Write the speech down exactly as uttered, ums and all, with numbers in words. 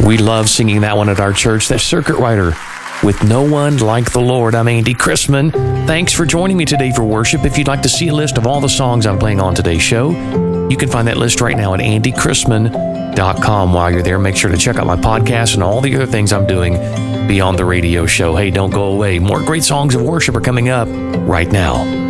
We love singing that one at our church. That's Circuit Rider with No One Like the Lord. I'm Andy Chrisman. Thanks for joining me today for worship. If you'd like to see a list of all the songs I'm playing on today's show, you can find that list right now at andy chrisman dot com. While you're there, make sure to check out my podcast and all the other things I'm doing beyond the radio show. Hey, don't go away. More great songs of worship are coming up right now.